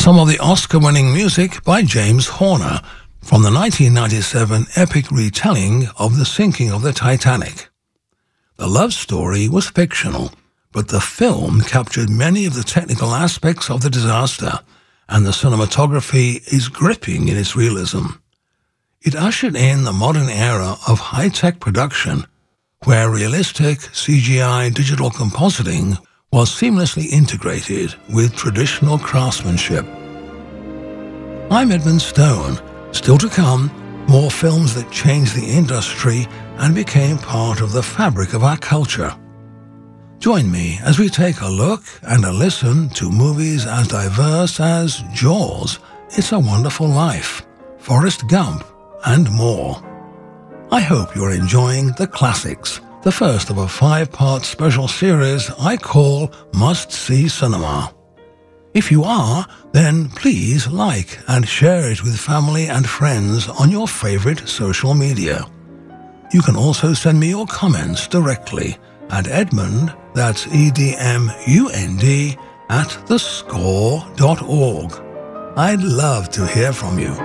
some of the Oscar-winning music by James Horner from the 1997 epic retelling of the sinking of the Titanic. The love story was fictional, but the film captured many of the technical aspects of the disaster, and the cinematography is gripping in its realism. It ushered in the modern era of high-tech production, where realistic CGI digital compositing was seamlessly integrated with traditional craftsmanship. I'm Edmund Stone. Still to come, more films that changed the industry and became part of the fabric of our culture. Join me as we take a look and a listen to movies as diverse as Jaws, It's a Wonderful Life, Forrest Gump, and more. I hope you're enjoying the classics, the first of a 5-part special series I call Must See Cinema. If you are, then please like and share it with family and friends on your favorite social media. You can also send me your comments directly at Edmund, that's EDMUND, at thescore.org. I'd love to hear from you.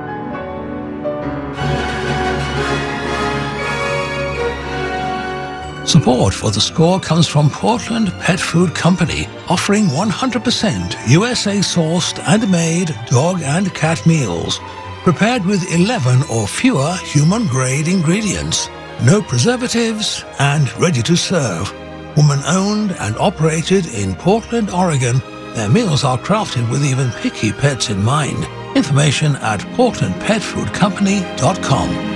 Support for The Score comes from Portland Pet Food Company, offering 100% USA-sourced and made dog and cat meals, prepared with 11 or fewer human-grade ingredients, no preservatives, and ready to serve. Woman-owned and operated in Portland, Oregon, their meals are crafted with even picky pets in mind. Information at portlandpetfoodcompany.com.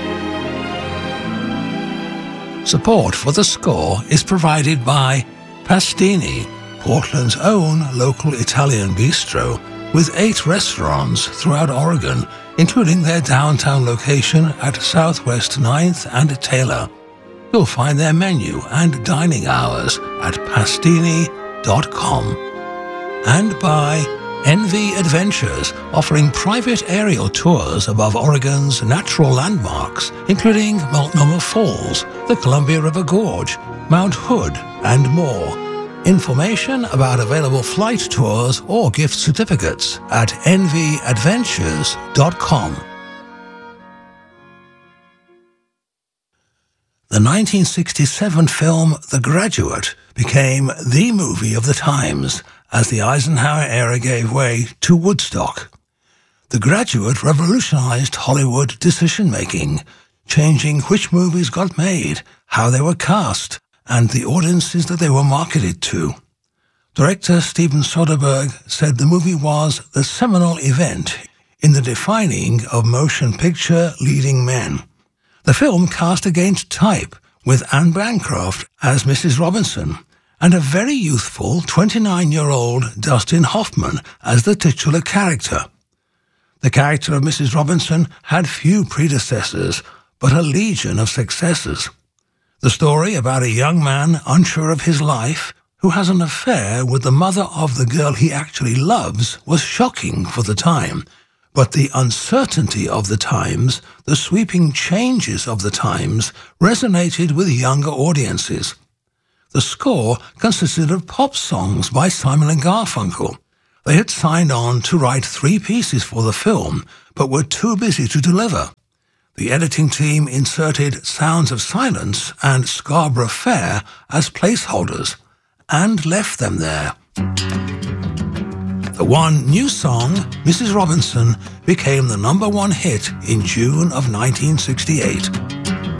Support for The Score is provided by Pastini, Portland's own local Italian bistro, with 8 restaurants throughout Oregon, including their downtown location at Southwest 9th and Taylor. You'll find their menu and dining hours at pastini.com. And by Envy Adventures, offering private aerial tours above Oregon's natural landmarks, including Multnomah Falls, the Columbia River Gorge, Mount Hood, and more. Information about available flight tours or gift certificates at envyadventures.com. The 1967 film The Graduate became the movie of the times as the Eisenhower era gave way to Woodstock. The Graduate revolutionized Hollywood decision-making, changing which movies got made, how they were cast, and the audiences that they were marketed to. Director Steven Soderbergh said the movie was the seminal event in the defining of motion picture leading men. The film cast against type, with Anne Bancroft as Mrs. Robinson, and a very youthful 29-year-old Dustin Hoffman as the titular character. The character of Mrs. Robinson had few predecessors, but a legion of successors. The story about a young man unsure of his life, who has an affair with the mother of the girl he actually loves, was shocking for the time. But the uncertainty of the times, the sweeping changes of the times, resonated with younger audiences. The score consisted of pop songs by Simon and Garfunkel. They had signed on to write 3 pieces for the film, but were too busy to deliver. The editing team inserted Sounds of Silence and Scarborough Fair as placeholders, and left them there. The one new song, Mrs. Robinson, became the #1 hit in June of 1968.